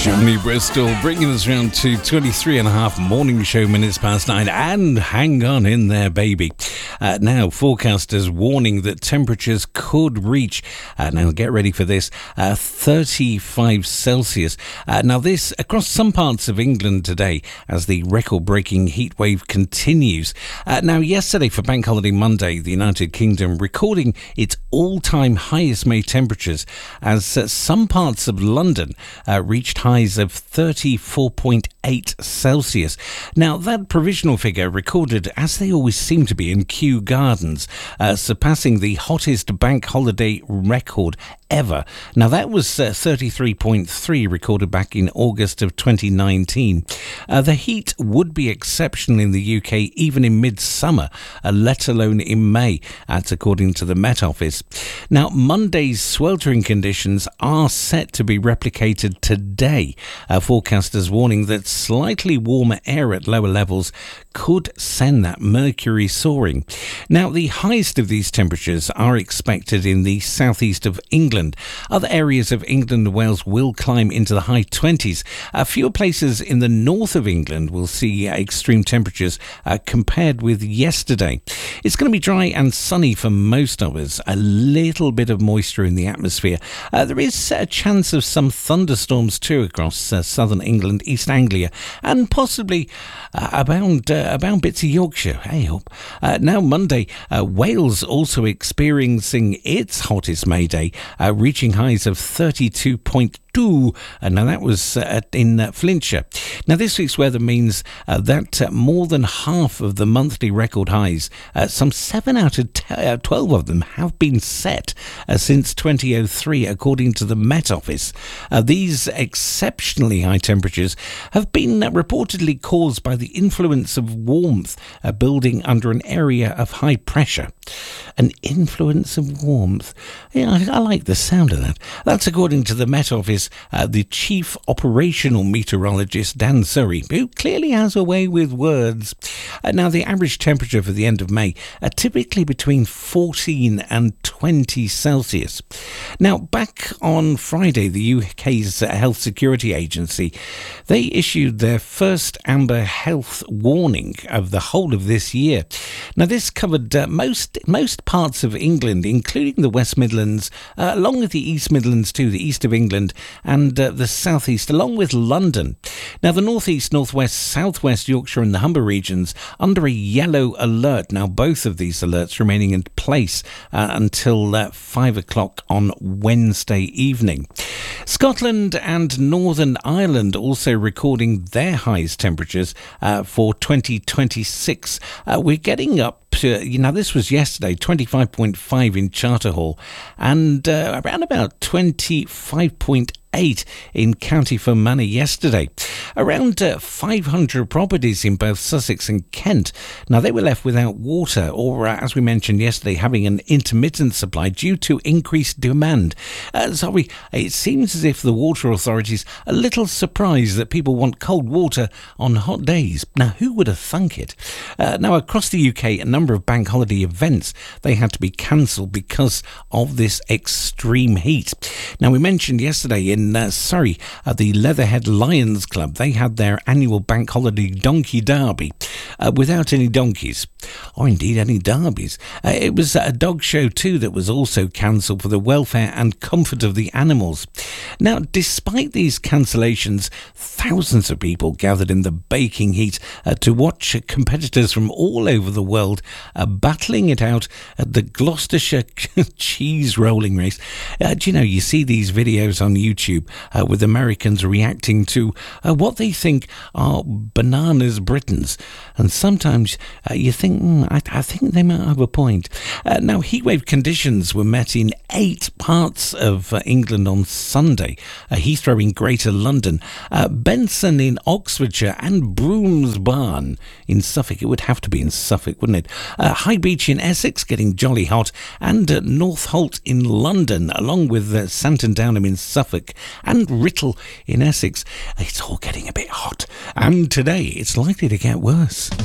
Johnny Bristol bringing us round to 23 and a half morning show minutes past 9, and hang on in there, baby. Now, forecasters warning that temperatures could reach, now get ready for this, 35 Celsius. Now this across some parts of England today as the record-breaking heat wave continues. Now yesterday for Bank Holiday Monday, the United Kingdom recording its all-time highest May temperatures as some parts of London reached highs of 34.8 Celsius. Now that provisional figure recorded, as they always seem to be, in Kew Gardens, surpassing the hottest bank holiday record ever. Now that was 33.3 recorded back in August of 2019. The heat would be exceptional in the UK even in midsummer, let alone in May. That's according to the Met Office. Now Monday's sweltering conditions are set to be replicated today. Forecasters warning that slightly warmer air at lower levels could send that mercury soaring. Now the highest of these temperatures are expected in the southeast of England. Other areas of England and Wales will climb into the high 20s. Fewer places in the north of England will see extreme temperatures compared with yesterday. It's going to be dry and sunny for most of us. A little bit of moisture in the atmosphere. There is a chance of some thunderstorms too across southern England, East Anglia, and possibly about bits of Yorkshire. Hey up. Now Monday, Wales also experiencing its hottest May day, reaching highs of 32.2, and now that was in Flintshire. Now this week's weather means that more than half of the monthly record highs, some 7 out of 12 of them, have been set since 2003, according to the Met Office. These exceptionally high temperatures have been reportedly caused by the influence of warmth building under an area of high pressure. An influence of warmth. Yeah, I like the sound of that. That's according to the Met Office. The chief operational meteorologist, Dan Surrey, who clearly has a way with words. Now, the average temperature for the end of May are typically between 14 and 20 Celsius. Now, back on Friday, the UK's Health Security Agency, they issued their first amber health warning of the whole of this year. Now, this covered most parts of England, including the West Midlands, along with the East Midlands too, the east of England, and the southeast, along with London. Now, the northeast, northwest, southwest Yorkshire and the Humber regions under a yellow alert. Now, both of these alerts remaining in place until 5 o'clock on Wednesday evening. Scotland and Northern Ireland also recording their highest temperatures for 2026. We're getting up to, this was yesterday, 25.5 in Charterhall, and around about 25.8 in County Fermanagh yesterday. Around 500 properties in both Sussex and Kent. Now, they were left without water, or as we mentioned yesterday, having an intermittent supply due to increased demand. It seems as if the water authorities are a little surprised that people want cold water on hot days. Now, who would have thunk it? Now, across the UK, a number of bank holiday events, they had to be cancelled because of this extreme heat. Now, we mentioned yesterday in Surrey, the Leatherhead Lions Club, they had their annual bank holiday donkey derby without any donkeys, or indeed any derbies. It was a dog show too that was also cancelled for the welfare and comfort of the animals. Now, despite these cancellations, thousands of people gathered in the baking heat to watch competitors from all over the world battling it out at the Gloucestershire cheese rolling race. You see these videos on YouTube with Americans reacting to what they think are bananas Britons, and sometimes you think, I think they might have a point. Now, heatwave conditions were met in 8 parts of England on Sunday. Heathrow in Greater London, Benson in Oxfordshire, and Broomsbarn in Suffolk. It would have to be in Suffolk, wouldn't it? High Beach in Essex getting jolly hot, and Northolt in London, along with Santon Downham in Suffolk, and Writtle in Essex. It's all getting a bit hot, and today it's likely to get worse.